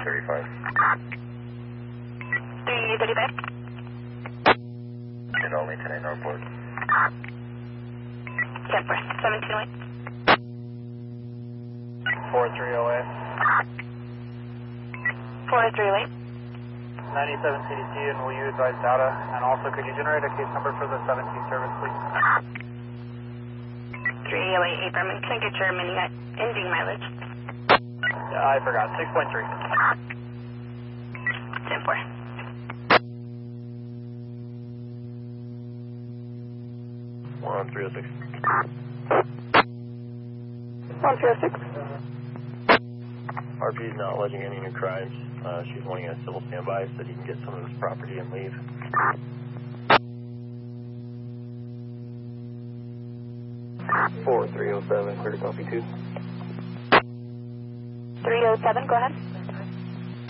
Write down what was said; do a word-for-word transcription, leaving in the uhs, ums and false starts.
thirty-five. three thirty-five. And only ten eight Northport. ten four, seventeen oh eight. four three oh eight. four three oh eight. ninety-seven C D C, and will you advise data? And also, could you generate a case number for the seventeen service, please? three oh eight, Abram, can I get your mini ending mileage? Yeah, I forgot. six point three. ten four. one three oh six. one three oh six. R P is not alleging any new crimes. Uh, she's wanting a civil standby so that he can get some of his property and leave. four three oh seven, clear to copy two. three oh seven, go ahead.